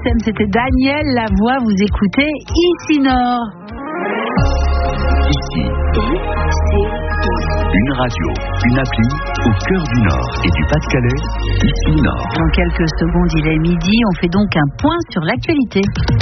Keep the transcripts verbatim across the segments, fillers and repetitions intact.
M, c'était Daniel Lavoie, vous écoutez Ici Nord. Ici, une radio, une appli au cœur du Nord et du Pas-de-Calais, Ici Nord. Dans quelques secondes, il est midi, on fait donc un point sur l'actualité.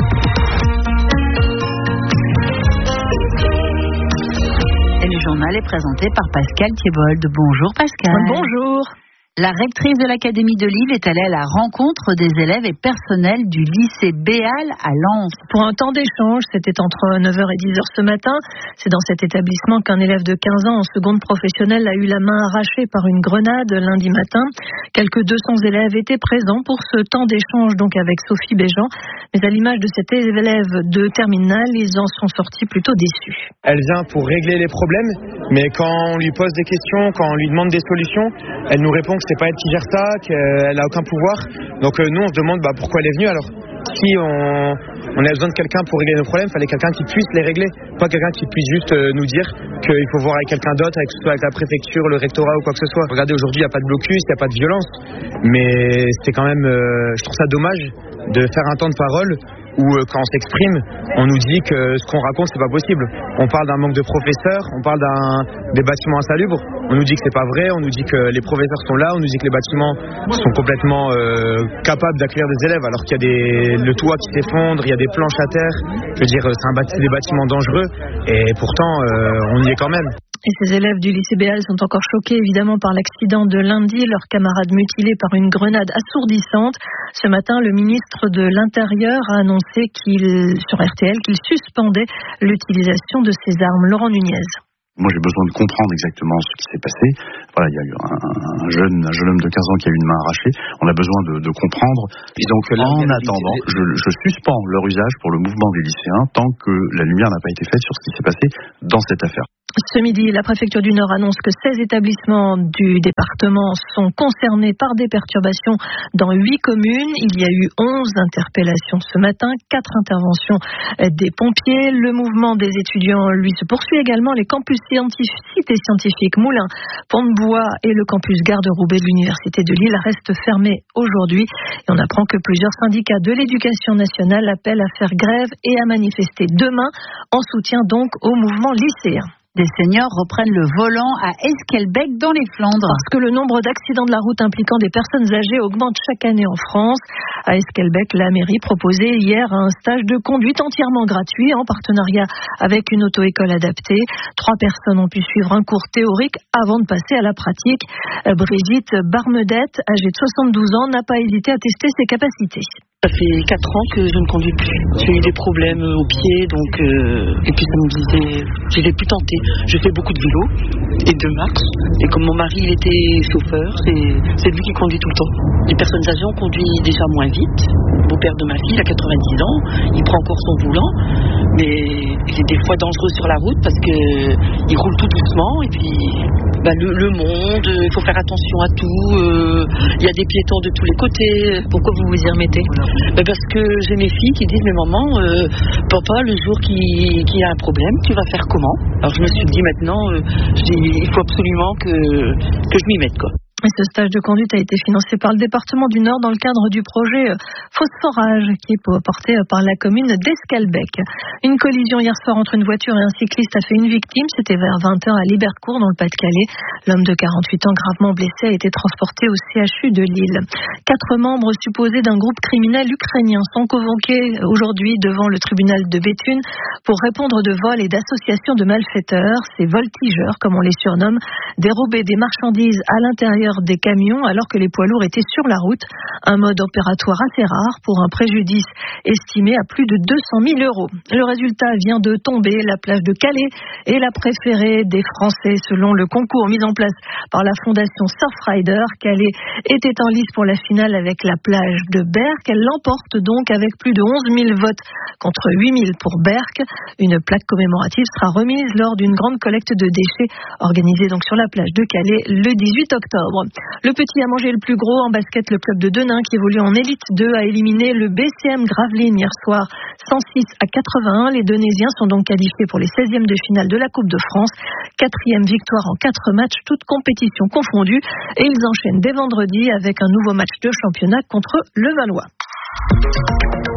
Et le journal est présenté par Pascal Thiebold. Bonjour Pascal. Bonjour. La rectrice de l'Académie de Lille est allée à la rencontre des élèves et personnels du lycée Béal à Lens. Pour un temps d'échange, c'était entre neuf heures et dix heures ce matin. C'est dans cet établissement qu'un élève de quinze ans en seconde professionnelle a eu la main arrachée par une grenade lundi matin. Quelques deux cents élèves étaient présents pour ce temps d'échange donc avec Sophie Béjean. Mais à l'image de cet élève de terminale, ils en sont sortis plutôt déçus. Elle vient pour régler les problèmes, mais quand on lui pose des questions, quand on lui demande des solutions, elle nous répond que c'est pas elle qui gère ça, qu'elle a aucun pouvoir. Donc euh, nous on se demande bah, pourquoi elle est venue alors. Si on, on a besoin de quelqu'un pour régler nos problèmes, il fallait quelqu'un qui puisse les régler, pas quelqu'un qui puisse juste euh, nous dire qu'il faut voir avec quelqu'un d'autre, avec, que ce soit avec la préfecture, le rectorat ou quoi que ce soit. Regardez, aujourd'hui il n'y a pas de blocus, il n'y a pas de violence, mais c'est quand même, euh, je trouve ça dommage de faire un temps de parole où euh, quand on s'exprime, on nous dit que ce qu'on raconte c'est pas possible. On parle d'un manque de professeurs, on parle d'un, des bâtiments insalubres, on nous dit que c'est pas vrai, on nous dit que les professeurs sont là, on nous dit que les bâtiments sont complètement euh, capables d'accueillir des élèves alors qu'il y a des, le toit qui s'effondre, il y a des planches à terre. Je veux dire, c'est un bâti, des bâtiments dangereux et pourtant euh, on y est quand même. Et ces élèves du lycée Béal sont encore choqués évidemment par l'accident de lundi, leurs camarades mutilés par une grenade assourdissante. Ce matin, le ministre de l'Intérieur a annoncé qu'il, sur R T L qu'il suspendait l'utilisation de ces armes. Laurent Nunez. Moi, j'ai besoin de comprendre exactement ce qui s'est passé. Voilà, il y a eu un, un jeune, un jeune homme de quinze ans qui a eu une main arrachée. On a besoin de, de comprendre. Et donc, là, en attendant, je, je suspends leur usage pour le mouvement des lycéens tant que la lumière n'a pas été faite sur ce qui s'est passé dans cette affaire. Ce midi, la préfecture du Nord annonce que seize établissements du département sont concernés par des perturbations dans huit communes. Il y a eu onze interpellations ce matin, quatre interventions des pompiers. Le mouvement des étudiants, lui, se poursuit également. Les campus scientifiques, cités scientifiques Moulins, Pont-de-Bois et le campus Gare de Roubaix de l'Université de Lille restent fermés aujourd'hui. Et on apprend que plusieurs syndicats de l'éducation nationale appellent à faire grève et à manifester demain en soutien donc au mouvement lycéen. Des seniors reprennent le volant à Esquelbecq dans les Flandres. Parce que le nombre d'accidents de la route impliquant des personnes âgées augmente chaque année en France. À Esquelbecq, la mairie proposait hier un stage de conduite entièrement gratuit en partenariat avec une auto-école adaptée. Trois personnes ont pu suivre un cours théorique avant de passer à la pratique. Brigitte Barmedette, âgée de soixante-douze ans, n'a pas hésité à tester ses capacités. Ça fait quatre ans que je ne conduis plus. J'ai eu des problèmes au pied, donc euh, et puis ça me disait, je l'ai plus tenté. Je fais beaucoup de vélo et de marche. Et comme mon mari il était chauffeur, c'est, c'est lui qui conduit tout le temps. Les personnes âgées ont conduit déjà moins vite. Le beau-père de ma fille, il a quatre-vingt-dix ans, il prend encore son volant, mais il est des fois dangereux sur la route parce que il roule tout doucement et puis bah, le, le monde, il faut faire attention à tout. Il euh, y a des piétons de tous les côtés. Pourquoi vous vous y remettez ? Ben parce que j'ai mes filles qui disent mais maman, euh, papa le jour qu'il qui y a un problème, tu vas faire comment? Alors je me suis dit maintenant, euh, je dis, il faut absolument que, que je m'y mette quoi. Et ce stage de conduite a été financé par le département du Nord dans le cadre du projet Phosphorage qui est porté par la commune d'Esquelbecq. Une collision hier soir entre une voiture et un cycliste a fait une victime. C'était vers vingt heures à Libercourt dans le Pas-de-Calais. L'homme de quarante-huit ans gravement blessé a été transporté au C H U de Lille. Quatre membres supposés d'un groupe criminel ukrainien sont convoqués aujourd'hui devant le tribunal de Béthune pour répondre de vol et d'association de malfaiteurs. Ces voltigeurs, comme on les surnomme, dérobaient des marchandises à l'intérieur des camions alors que les poids lourds étaient sur la route. Un mode opératoire assez rare pour un préjudice estimé à plus de deux cent mille euros. Le résultat vient de tomber. La plage de Calais est la préférée des Français selon le concours mis en place par la fondation Surfrider. Calais était en lice pour la finale avec la plage de Berck. Elle l'emporte donc avec plus de onze mille votes contre huit mille pour Berck. Une plaque commémorative sera remise lors d'une grande collecte de déchets organisée donc sur la plage de Calais le dix-huit octobre. Le petit a mangé le plus gros en basket. Le club de Denain qui évolue en élite deux a éliminé le B C M Gravelines hier soir cent six à quatre-vingt-un. Les Denaisiens sont donc qualifiés pour les seizièmes de finale de la Coupe de France. Quatrième victoire en quatre matchs, toutes compétitions confondues. Et ils enchaînent dès vendredi avec un nouveau match de championnat contre le Valois.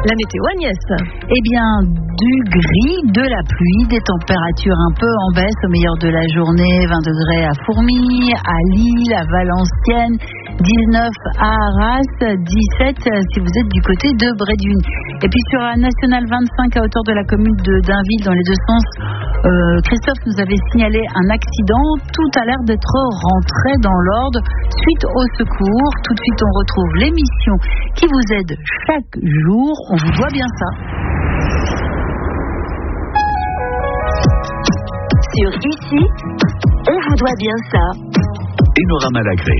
La météo, Agnès. Eh bien, du gris, de la pluie, des températures un peu en baisse au meilleur de la journée. vingt degrés à Fourmies, à Lille, à Valenciennes, dix-neuf à Arras, dix-sept si vous êtes du côté de Brédune. Et puis sur la nationale vingt-cinq à hauteur de la commune de Dainville, dans les deux sens, euh, Christophe nous avait signalé un accident. Tout a l'air d'être rentré dans l'ordre suite au secours. Tout de suite, on retrouve l'émission qui vous aide chaque jour. On vous doit bien ça. Sur Ici, on vous doit bien ça. Enora Malagré.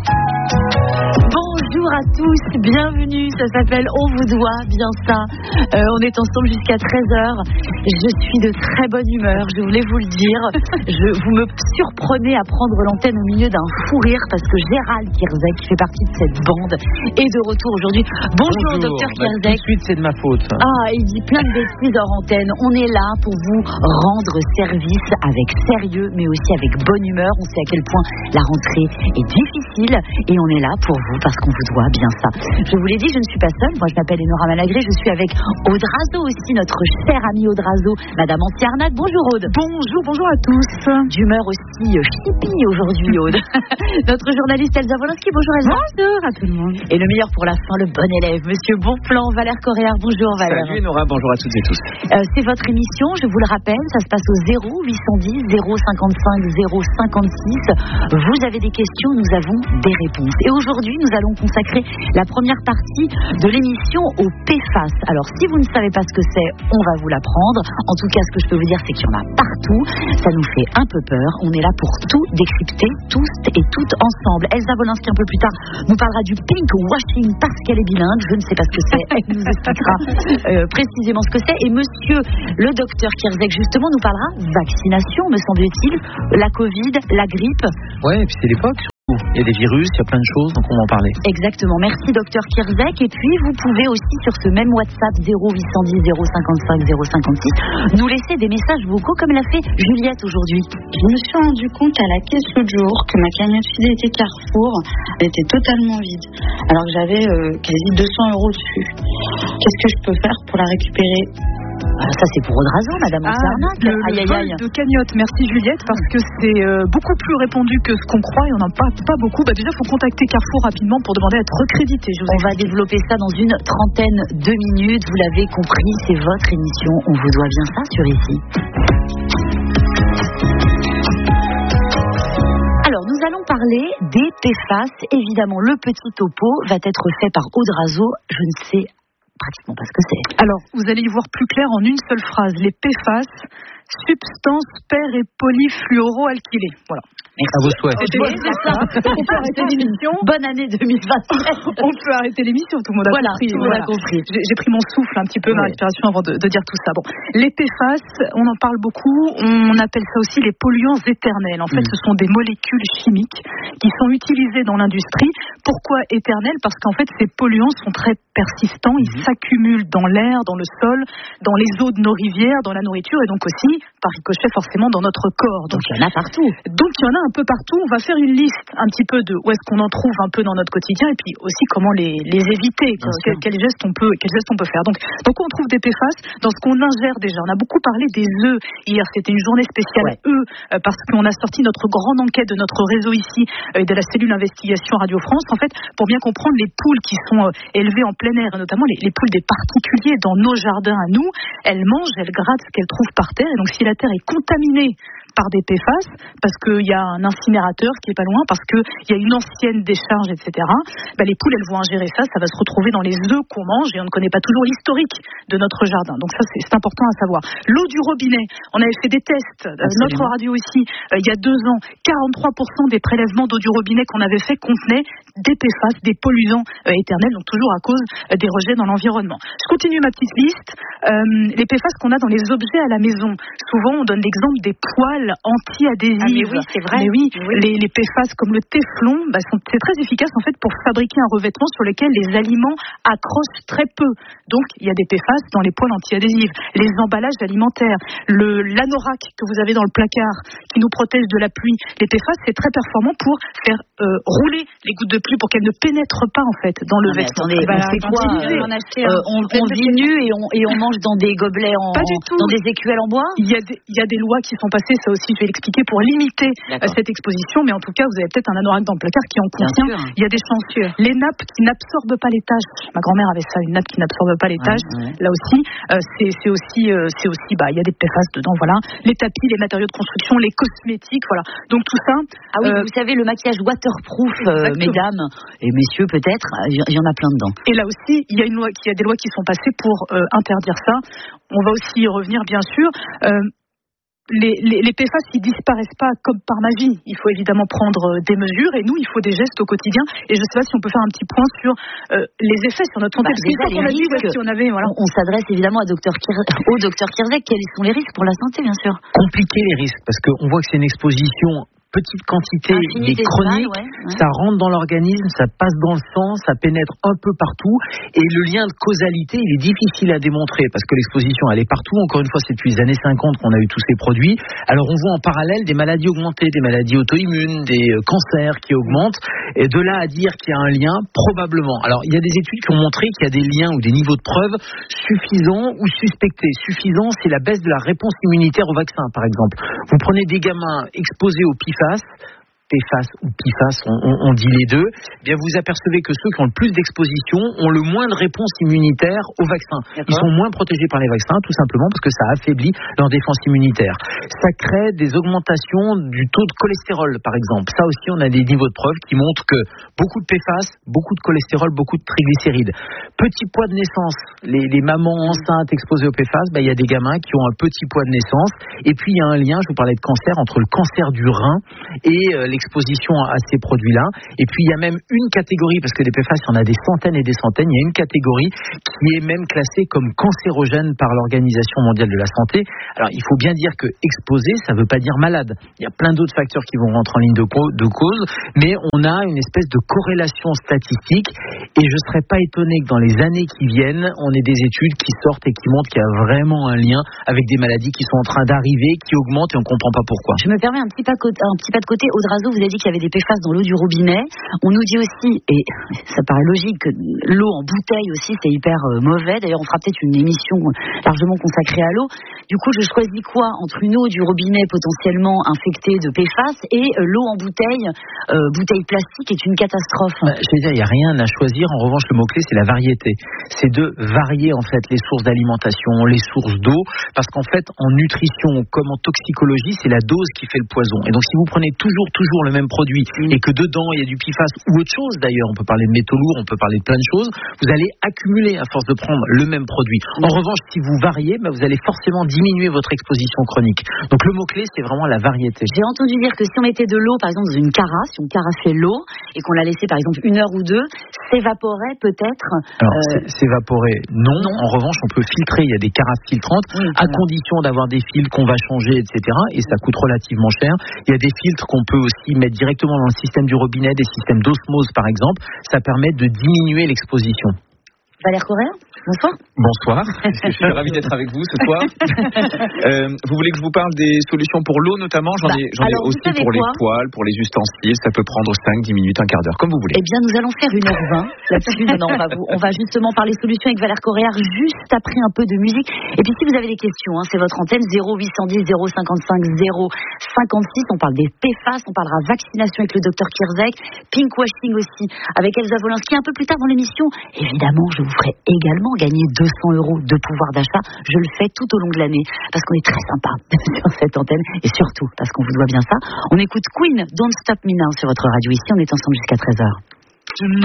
Bonjour à tous, bienvenue, ça s'appelle On vous doit bien ça. Euh, on est ensemble jusqu'à treize heures. Je suis de très bonne humeur, je voulais vous le dire. Je, vous me surprenez à prendre l'antenne au milieu d'un fou rire parce que Gérald Kierzek, qui fait partie de cette bande, est de retour aujourd'hui. Bonjour, Bonjour docteur bah, Kierzek. Tout de suite, c'est de ma faute. Ah, il dit plein de bêtises hors antenne. On est là pour vous rendre service avec sérieux, mais aussi avec bonne humeur. On sait à quel point la rentrée est difficile et on est là pour vous parce qu'on vous doit bien ça. Je vous l'ai dit, je ne suis pas seule. Moi, je m'appelle Enora Malagré. Je suis avec Aude Razo aussi, notre chère amie Aude Razo, Madame Anciarnac. Bonjour Aude. Bonjour, bonjour à tous. D'humeur aussi hippie aujourd'hui, Aude. Notre journaliste Elsa Wolowski. Bonjour Elsa. Bonjour à tout le monde. Et le meilleur pour la fin, le bon élève, Monsieur Bonplan, Valère Corréard. Bonjour Valère. Salut Enora, bonjour à toutes et tous. Euh, c'est votre émission, je vous le rappelle, ça se passe au zéro huit cent dix zéro cinquante-cinq zéro cinquante-six. Vous avez des questions, nous avons des réponses. Et aujourd'hui, nous allons consacrer la première partie de l'émission au P F A S. Alors, si vous ne savez pas ce que c'est, on va vous l'apprendre. En tout cas, ce que je peux vous dire, c'est qu'il y en a partout. Ça nous fait un peu peur. On est là pour tout décrypter, tous et toutes ensemble. Elsa Wolowski, un peu plus tard, nous parlera du pink washing parce qu'elle est bilingue. Je ne sais pas ce que c'est. Elle nous expliquera euh, précisément ce que c'est. Et monsieur le docteur Kierzek, justement, nous parlera vaccination, me semble-t-il, la Covid, la grippe. Ouais, et puis c'est l'époque. Il y a des virus, il y a plein de choses, donc on va en parler. Exactement. Merci docteur Kierzek. Et puis vous pouvez aussi sur ce même WhatsApp zéro huit cent dix zéro cinquante-cinq zéro cinquante-six nous laisser des messages vocaux comme l'a fait Juliette aujourd'hui. Je me suis rendu compte à la caisse l'autre jour que ma cagnotte fidélité Carrefour était totalement vide, alors que j'avais euh, quasi deux cents euros dessus. Qu'est-ce que je peux faire pour la récupérer? Ça c'est pour Aude Razo, Madame Anciarnac. Ah, le, le vol de cagnotte, merci Juliette, parce que c'est euh, beaucoup plus répandu que ce qu'on croit et on n'en parle pas beaucoup. Bah, déjà, il faut contacter Carrefour rapidement pour demander à être recrédité. Je vous on va développer ça dans une trentaine de minutes. Vous l'avez compris, c'est votre émission. On vous doit bien ça sur Ici. Alors, nous allons parler des P F A S. Évidemment, le petit topo va être fait par Aude Razo. Je ne sais pratiquement pas ce que c'est. Alors, vous allez y voir plus clair en une seule phrase. Les P F A S, substances per et polyfluoroalkylées. Voilà. Merci. À vos souhaits. C'est ça. On peut arrêter l'émission. Bonne année deux mille vingt-sept. On peut arrêter l'émission, tout le monde a voilà, compris. Tout le monde voilà. a compris. J'ai, j'ai pris mon souffle un petit peu, ma respiration avant de, de dire tout ça. Bon, les P F A S, on en parle beaucoup. On appelle ça aussi les polluants éternels. En fait, mmh. ce sont des molécules chimiques qui sont utilisées dans l'industrie. Pourquoi éternels? Parce qu'en fait, ces polluants sont très persistants. Ils mmh. s'accumulent dans l'air, dans le sol, dans les eaux de nos rivières, dans la nourriture et donc aussi, par ricochet, forcément, dans notre corps. Donc, donc il y en a partout. Donc il y en a un peu partout. On va faire une liste un petit peu de où est-ce qu'on en trouve un peu dans notre quotidien et puis aussi comment les, les éviter, quels, quels gestes on peut, quels gestes on peut faire. Donc, donc on trouve des P F A S dans ce qu'on ingère déjà. On a beaucoup parlé des œufs hier. C'était une journée spéciale ouais. œufs euh, parce qu'on a sorti notre grande enquête de notre réseau ici euh, de la cellule investigation Radio France. En fait, pour bien comprendre les poules qui sont euh, élevées en plein air, et notamment les, les poules des particuliers dans nos jardins à nous, elles mangent, elles grattent ce qu'elles trouvent par terre. Et donc si la terre est contaminée par des P F A S, parce qu'il y a un incinérateur qui est pas loin, parce qu'il y a une ancienne décharge, et cetera, ben les poules, elles vont ingérer ça, ça va se retrouver dans les œufs qu'on mange, et on ne connaît pas toujours l'historique de notre jardin. Donc ça, c'est, c'est important à savoir. L'eau du robinet, on avait fait des tests, Absolument. Notre radio ici, euh, il y a deux ans, quarante-trois pour cent des prélèvements d'eau du robinet qu'on avait fait contenaient des P F A S, des polluants euh, éternels, donc toujours à cause euh, des rejets dans l'environnement. Je continue ma petite liste. Euh, les P F A S qu'on a dans les objets à la maison. Souvent, on donne l'exemple des poêles toiles anti-adhésives. Ah mais oui, c'est vrai. Mais oui, oui. Les, les P F A S comme le téflon, bah, sont, c'est très efficace en fait pour fabriquer un revêtement sur lequel les aliments accrochent très peu. Donc il y a des P F A S dans les poêles anti-adhésives, les emballages alimentaires, le, l'anorak que vous avez dans le placard qui nous protège de la pluie. Les P F A S, c'est très performant pour faire euh, rouler les gouttes de pluie pour qu'elles ne pénètrent pas en fait dans le non, vêtement. Attendez, bah, on fait quoi euh, on, acheter, euh, on, on vit nu et on, et on mange dans des gobelets en, pas du tout. dans des écuelles en bois. Il y a des, il y a des lois qui sont passées, ça aussi je vais l'expliquer, pour limiter euh, cette exposition, mais en tout cas vous avez peut-être un anorak dans le placard qui en contient. Il y a des chanceux. Les nappes qui n'absorbent pas les taches. Ma grand-mère avait ça, une nappe qui n'absorbe pas les taches. Ouais, ouais. Là aussi, euh, c'est, c'est aussi, euh, c'est aussi, bah il y a des P F A S dedans, voilà. Les tapis, les matériaux de construction, les cosmétiques, voilà. Donc tout ça. Ah oui, euh, vous savez le maquillage waterproof, euh, mesdames et messieurs peut-être, il y en a plein dedans. Et là aussi, il y a une loi, il y a des lois qui sont passées pour euh, interdire ça. On va aussi y revenir, bien sûr. Euh, Les, les, les P F A S, ils disparaissent pas comme par magie. Il faut évidemment prendre des mesures et nous, il faut des gestes au quotidien. Et je ne sais pas si on peut faire un petit point sur euh, les effets sur notre santé. Bah, parce déjà, on a dit si on avait, voilà. On, on s'adresse évidemment à docteur Kir- au docteur Kirzek. Quels sont les risques pour la santé, bien sûr? Compliquer les risques, parce qu'on voit que c'est une exposition petite quantité, mais chronique, ouais, ouais. Ça rentre dans l'organisme, ça passe dans le sang, ça pénètre un peu partout, et le lien de causalité, il est difficile à démontrer, parce que l'exposition, elle est partout. Encore une fois, c'est depuis les années cinquante qu'on a eu tous ces produits. Alors, on voit en parallèle des maladies augmentées, des maladies auto-immunes, des cancers qui augmentent, et de là à dire qu'il y a un lien, probablement. Alors, il y a des études qui ont montré qu'il y a des liens ou des niveaux de preuve suffisants ou suspectés. Suffisant, c'est la baisse de la réponse immunitaire au vaccin, par exemple. Vous prenez des gamins exposés au P F A S, P F A S ou P F A S, on, on, on dit les deux, eh bien vous apercevez que ceux qui ont le plus d'exposition ont le moins de réponse immunitaire au vaccin. D'accord. Ils sont moins protégés par les vaccins, tout simplement parce que ça affaiblit leur défense immunitaire. Ça crée des augmentations du taux de cholestérol, par exemple. Ça aussi, on a des niveaux de preuve qui montrent que beaucoup de P F A S, beaucoup de cholestérol, beaucoup de triglycérides. Petit poids de naissance, les, les mamans enceintes exposées au P F A S, ben, il y a des gamins qui ont un petit poids de naissance. Et puis, il y a un lien, je vous parlais de cancer, entre le cancer du rein et euh, l'exposition à ces produits-là. Et puis, il y a même une catégorie, parce que les P F A S, il y en a des centaines et des centaines, il y a une catégorie qui est même classée comme cancérogène par l'Organisation mondiale de la santé. Alors, il faut bien dire que exposé, ça ne veut pas dire malade. Il y a plein d'autres facteurs qui vont rentrer en ligne de, co- de cause, mais on a une espèce de corrélation statistique, et je ne serais pas étonné que dans les années qui viennent, on ait des études qui sortent et qui montrent qu'il y a vraiment un lien avec des maladies qui sont en train d'arriver, qui augmentent, et on ne comprend pas pourquoi. Je me permets un petit pas, un petit pas de côté. Audrazo, vous avez dit qu'il y avait des P F A S dans l'eau du robinet. On nous dit aussi, et ça paraît logique, que l'eau en bouteille aussi, c'est hyper euh, mauvais. D'ailleurs, on fera peut-être une émission largement consacrée à l'eau. Du coup, je choisis quoi entre une eau du robinet potentiellement infectée de P F A S et euh, l'eau en bouteille, euh, bouteille plastique est une catastrophe. Bah, je veux dire, il n'y a rien à choisir. En revanche, le mot-clé, c'est la variété. C'est de varier, en fait, les sources d'alimentation, les sources d'eau, parce qu'en fait, en nutrition comme en toxicologie, c'est la dose qui fait le poison. Et donc, si vous prenez toujours, toujours le même produit, et que dedans, il y a du P F A S ou autre chose, d'ailleurs, on peut parler de métaux lourds, on peut parler de plein de choses, vous allez accumuler à force de prendre le même produit. En revanche, si vous variez, bah, vous allez forcément diminuer votre exposition chronique. Donc, le mot-clé, c'est vraiment la variété. J'ai entendu dire que si on mettait de l'eau, par exemple, dans une carafe, si on caraffait l'eau, et qu'on la laissait, par exemple, une heure ou deux, s'évaporait peut-être. Alors, euh... s'évaporer, non. non. En revanche, on peut filtrer. Il y a des carafes filtrantes, oui, à voilà. condition d'avoir des filtres qu'on va changer, et cetera. Et ça coûte relativement cher. Il y a des filtres qu'on peut aussi mettre directement dans le système du robinet, des systèmes d'osmose, par exemple. Ça permet de diminuer l'exposition. Valère Correa, bonsoir. Bonsoir, je suis ravi d'être avec vous ce soir. euh, vous voulez que je vous parle des solutions pour l'eau notamment? J'en bah, ai, j'en ai aussi pour quoi? Les poêles, pour les ustensiles, ça peut prendre cinq dix minutes, un quart d'heure, comme vous voulez. Eh bien, nous allons faire une heure vingt là-dessus. Non, on va, vous, on va justement parler solutions avec Valère Correa juste après un peu de musique. Et puis si vous avez des questions, hein, c'est votre antenne zéro huit cent dix zéro cinquante-cinq zéro cinquante-six. On parle des P F A S, on parlera vaccination avec le docteur Kirzek, pinkwashing aussi avec Elsa Wolinski un peu plus tard dans l'émission. Évidemment, je vous ferai également gagner deux cents euros de pouvoir d'achat. Je le fais tout au long de l'année parce qu'on est très sympa sur cette antenne et surtout parce qu'on vous doit bien ça. On écoute Queen, Don't Stop Me Now sur votre radio ici. On est ensemble jusqu'à treize heures.